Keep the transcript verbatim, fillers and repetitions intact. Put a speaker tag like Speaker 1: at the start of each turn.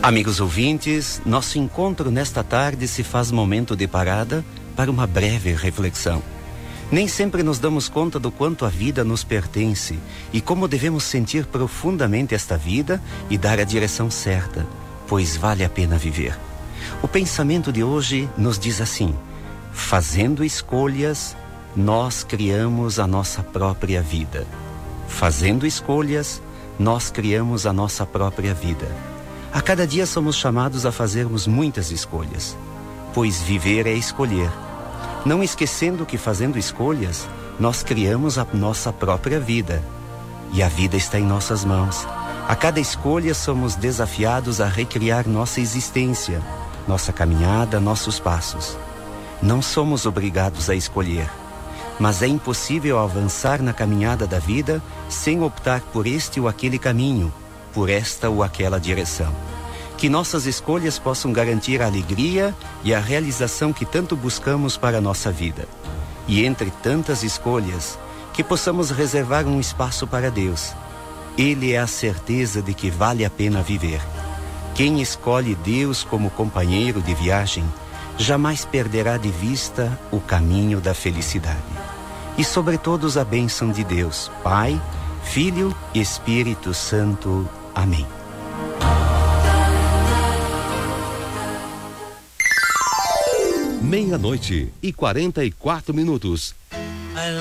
Speaker 1: Amigos ouvintes, nosso encontro nesta tarde se faz momento de parada para uma breve reflexão. Nem sempre nos damos conta do quanto a vida nos pertence e como devemos sentir profundamente esta vida e dar a direção certa, pois vale a pena viver. O pensamento de hoje nos diz assim: fazendo escolhas, nós criamos a nossa própria vida. Fazendo escolhas, nós criamos a nossa própria vida. A cada dia somos chamados a fazermos muitas escolhas, pois viver é escolher. Não esquecendo que fazendo escolhas, nós criamos a nossa própria vida. E a vida está em nossas mãos. A cada escolha somos desafiados a recriar nossa existência, nossa caminhada, nossos passos. Não somos obrigados a escolher, mas é impossível avançar na caminhada da vida sem optar por este ou aquele caminho, por esta ou aquela direção. Que nossas escolhas possam garantir a alegria e a realização que tanto buscamos para a nossa vida. E entre tantas escolhas, que possamos reservar um espaço para Deus. Ele é a certeza de que vale a pena viver. Quem escolhe Deus como companheiro de viagem, jamais perderá de vista o caminho da felicidade. E sobre todos a bênção de Deus, Pai, Filho e Espírito Santo. Amém.
Speaker 2: Meia-noite e quarenta e quatro minutos.